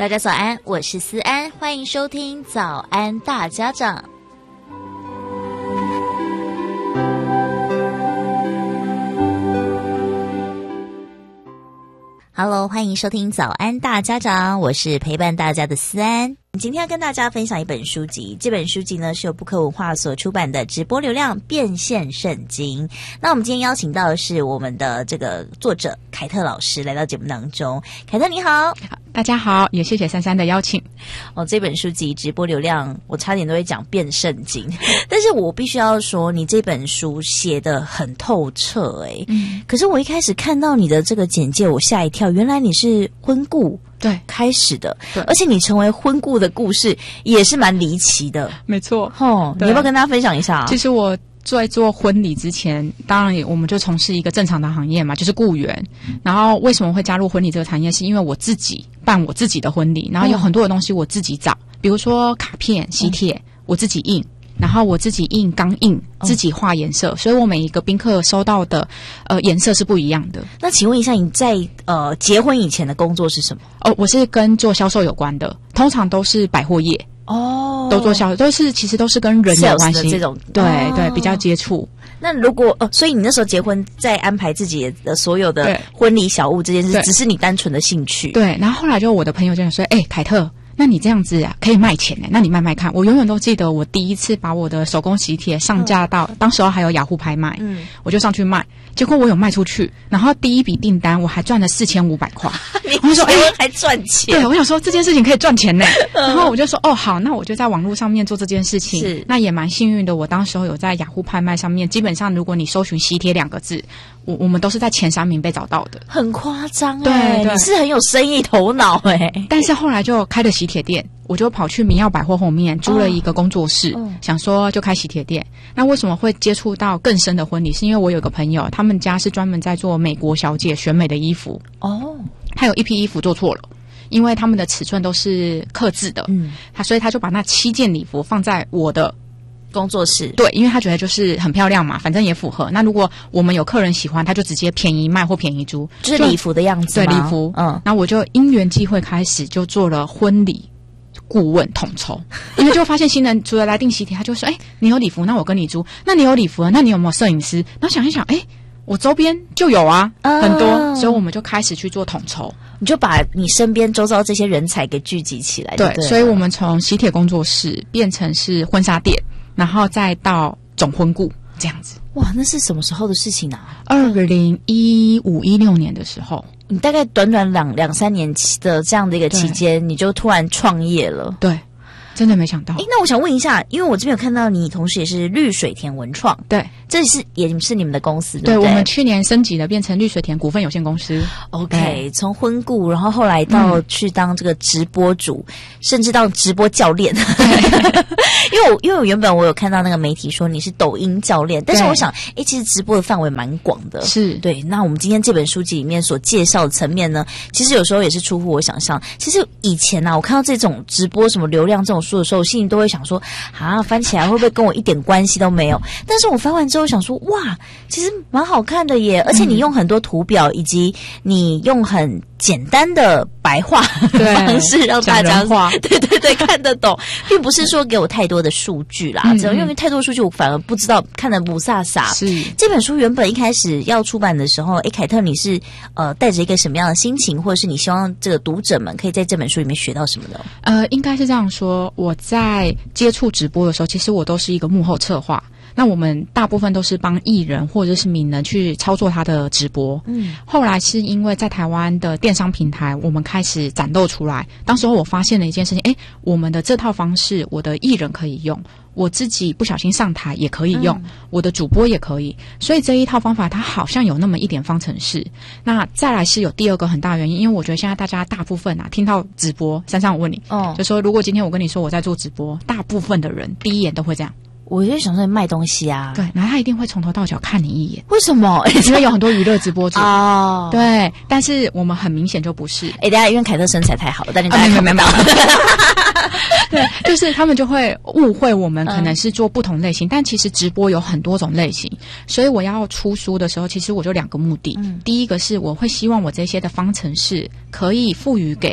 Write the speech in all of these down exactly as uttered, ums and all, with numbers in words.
大家早安，我是思安，欢迎收听早安大家长。Hello， 欢迎收听早安大家长，我是陪伴大家的思安。今天要跟大家分享一本书籍，这本书籍呢是由布克文化所出版的《直播流量变现圣经》。那我们今天邀请到的是我们的这个作者凯特老师来到节目当中。凯特你好。 大家好，也谢谢珊珊的邀请。 哦，这本书籍《直播流量》，我差点都会讲变圣经，但是我必须要说，你这本书写得很透彻诶、欸嗯、可是我一开始看到你的这个简介，我吓一跳，原来你是婚顾对开始的，对，而且你成为婚顾的故事也是蛮离奇的。 没错， 哦，你要不要跟大家分享一下啊？ 其实我在做婚礼之前，当然我们就从事一个正常的行业嘛，就是雇员。然后为什么会加入婚礼这个产业，是因为我自己办我自己的婚礼，然后有很多的东西我自己找，比如说卡片、喜帖、嗯、我自己印，然后我自己印钢印，自己画颜色、嗯、所以我每一个宾客收到的呃颜色是不一样的。那请问一下，你在呃结婚以前的工作是什么？ 哦，我是跟做销售有关的，通常都是百货业。哦，都做销售，都是其实都是跟人有关系， 这种对、 哦、 对，比较接触。 那如果呃，所以你那时候结婚，在安排自己的所有的婚礼小物这件事，只是你单纯的兴趣。 对，然后后来就我的朋友就说：“哎、欸，凯特，那你这样子啊，可以卖钱呢、欸，那你卖卖看。”我永远都记得，我第一次把我的手工喜帖上架到，嗯、当时候还有雅虎拍卖，嗯，我就上去卖。结果我有卖出去，然后第一笔订单我还赚了四千五百块。 我就说，哎、欸，还赚钱？ 对，我想说这件事情可以赚钱呢。然后我就说，哦，好，那我就在网络上面做这件事情。是，那也蛮幸运的。我当时候有在雅虎拍卖上面，基本上如果你搜寻喜帖两个字，我我们都是在前三名被找到的。 很夸张哎，对对，你是很有生意头脑哎、欸。 但是后来就开了喜帖店。我就跑去明耀百货后面租了一个工作室、哦、想说就开喜帖店。那为什么会接触到更深的婚礼，是因为我有个朋友，他们家是专门在做美国小姐选美的衣服。哦，他有一批衣服做错了，因为他们的尺寸都是客制的，嗯，他所以他就把那七件礼服放在我的工作室。 对，因为他觉得就是很漂亮嘛，反正也符合。那如果我们有客人喜欢，他就直接便宜卖或便宜租， 就是礼服的样子吗？ 对，礼服。嗯，然后我就因缘际会开始就做了婚礼顾问统筹，因为就发现新人除了来订喜帖，他就说：“哎、欸，你有礼服，那我跟你租；那你有礼服，那你有没有摄影师？”然后想一想，哎、欸，我周边就有啊，啊很多，所以我们就开始去做统筹。 你就把你身边周遭这些人才给聚集起来。 对，对，所以我们从喜帖工作室变成是婚纱店，然后再到总婚顾这样子。 哇，那是什么时候的事情啊？ 二零一五一六年的时候。 你大概短短两两三年的这样的一个期间，你就突然创业了。 对，真的没想到。 诶，那我想问一下，因为我这边有看到你同时也是绿水田文创， 对， 这是也是你们的公司， 对， 对不对？ 我们去年升级了，变成绿水田股份有限公司。 OK，从婚顾，然后后来到去当这个直播主，嗯、甚至到直播教练。因为我因为我原本我有看到那个媒体说你是抖音教练，但是我想，诶，其实直播的范围蛮广的。 是， 对。那我们今天这本书籍里面所介绍的层面呢，其实有时候也是出乎我想象。其实以前啊，我看到这种直播什么流量这种书的时候，我心里都会想说，啊，翻起来会不会跟我一点关系都没有？但是我翻完之后想说，哇，其实蛮好看的耶！而且你用很多图表，以及你用很简单的白话的方式让大家对对对看得懂，并不是说给我太多的数据啦，只要因为太多数据我反而不知道，看得不飒飒。是这本书原本一开始要出版的时候，诶，凯特你是呃带着一个什么样的心情，或者是你希望这个读者们可以在这本书里面学到什么的？ 呃，应该是这样说，我在接触直播的时候，其实我都是一个幕后策划。那我们大部分都是帮艺人或者是名人去操作他的直播。嗯，后来是因为在台湾的电商平台，我们开始展露出来。当时候我发现了一件事情，诶，我们的这套方式，我的艺人可以用，我自己不小心上台也可以用，嗯、我的主播也可以。所以这一套方法，它好像有那么一点方程式。那再来是有第二个很大的原因，因为我觉得现在大家大部分啊，听到直播，珊珊我问你，哦，就说如果今天我跟你说我在做直播，大部分的人第一眼都会这样。 我就想说卖东西啊， 对，然后他一定会从头到脚看你一眼。 为什么？ 因为有很多娱乐直播主哦， 对，但是我们很明显就不是。 哎，大家因为凯特身材太好了，但你大家看不到。 对，就是他们就会误会我们可能是做不同类型，嗯、但其实直播有很多种类型。所以我要出书的时候，其实我就两个目的。嗯、第一个是我会希望我这些的方程式可以赋予给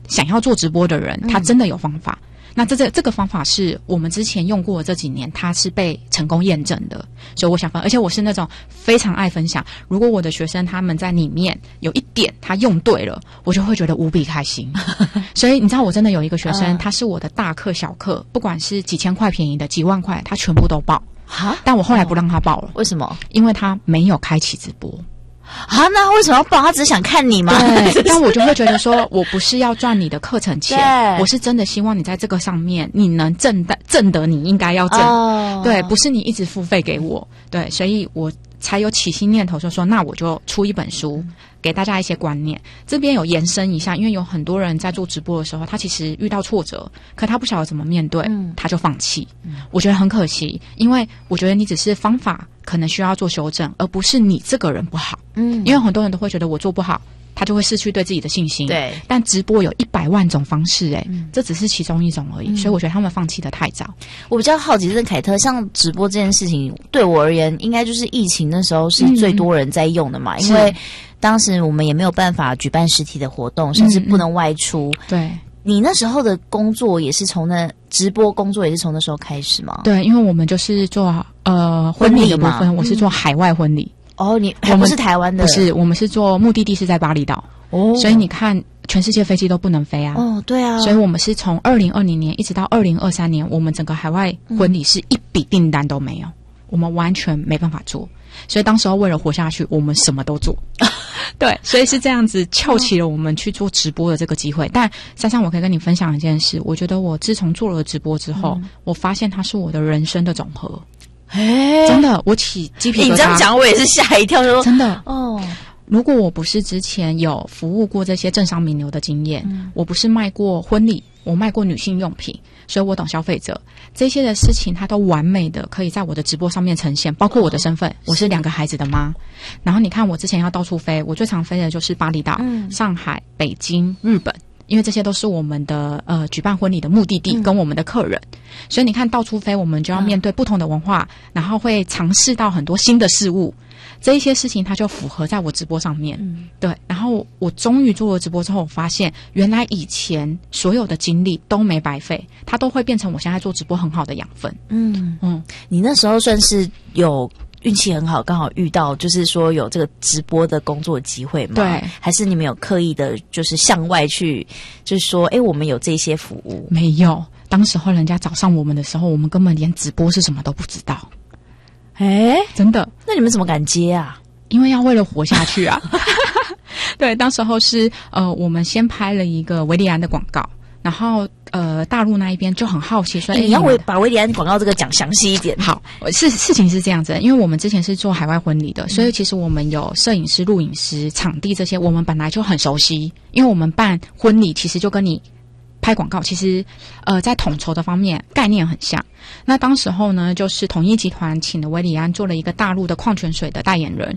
想要做直播的人，他真的有方法。嗯，那这这这个方法是我们之前用过的这几年，它是被成功验证的，所以我想分，而且我是那种非常爱分享。如果我的学生他们在里面有一点他用对了，我就会觉得无比开心。所以你知道，我真的有一个学生，他是我的大课小课，不管是几千块便宜的、几万块，他全部都报。哈，但我后来不让他报了， 为什么？ 因为他没有开启直播。 啊，那为什么要报？他只是想看你吗？ 对，但我就会觉得说，我不是要赚你的课程钱，我是真的希望你在这个上面，你能挣得挣得你应该要挣，哦，对，不是你一直付费给我，对，所以我才有起心念头，就说那我就出一本书，嗯，给大家一些观念。这边有延伸一下，因为有很多人在做直播的时候，他其实遇到挫折，可他不晓得怎么面对，嗯，他就放弃，嗯。我觉得很可惜，因为我觉得你只是方法可能需要做修正，而不是你这个人不好。嗯，因为很多人都会觉得我做不好，他就会失去对自己的信心。对，但直播有一百万种方式，欸，哎、嗯，这只是其中一种而已，嗯。所以我觉得他们放弃的太早。 我比较好奇是凯特，像直播这件事情，对我而言，应该就是疫情那时候是最多人在用的嘛，嗯，因为当时我们也没有办法举办实体的活动，甚至不能外出。嗯嗯，对。你那时候的工作也是从那直播工作也是从那时候开始吗？ 对，因为我们就是做呃婚礼的部分，我是做海外婚礼。 哦，你还不是台湾的？ 不是，我们是做目的地是在巴厘岛。哦，所以你看，全世界飞机都不能飞啊。 哦，对啊。 所以我们是从二零二零年一直到二零二三年，我们整个海外婚礼是一笔订单都没有，嗯，我们完全没办法做。所以当时候为了活下去，我们什么都做。对，所以是这样子翘起了我们去做直播的这个机会。但珊珊，我可以跟你分享一件事，我觉得我自从做了直播之后，嗯，我发现它是我的人生的总和。哎，真的，我起鸡皮疙瘩。 你这样讲，我也是吓一跳，说真的哦。如果我不是之前有服务过这些政商名流的经验，嗯，我不是卖过婚礼，我卖过女性用品，所以我懂消费者这些的事情，它都完美的可以在我的直播上面呈现，包括我的身份，哦，我是两个孩子的妈。然后你看，我之前要到处飞，我最常飞的就是巴厘岛、嗯、上海、北京、日本。因为这些都是我们的呃举办婚礼的目的地跟我们的客人，嗯，所以你看到处飞，我们就要面对不同的文化，嗯，然后会尝试到很多新的事物，这一些事情它就符合在我直播上面。嗯，对。然后我终于做了直播之后，我发现原来以前所有的经历都没白费，它都会变成我现在做直播很好的养分。嗯嗯，你那时候算是有运气很好，刚好遇到就是说有这个直播的工作机会吗？对，还是你们有刻意的，就是向外去，就是说，哎，我们有这些服务？ 没有，当时候人家找上我们的时候，我们根本连直播是什么都不知道。哎，真的？ 那你们怎么敢接啊？ 因为要为了活下去啊。对，当时候是呃，我们先拍了一个维利安的广告。然后，呃，大陆那一边就很好奇说， 欸、你要为把维利安广告这个讲详细一点。 好，事事情是这样子的，因为我们之前是做海外婚礼的，所以其实我们有摄影师、录影师、场地这些，我们本来就很熟悉。因为我们办婚礼，其实就跟你拍广告，其实呃，在统筹的方面概念很像。那当时候呢，就是统一集团请了维里安做了一个大陆的矿泉水的代言人，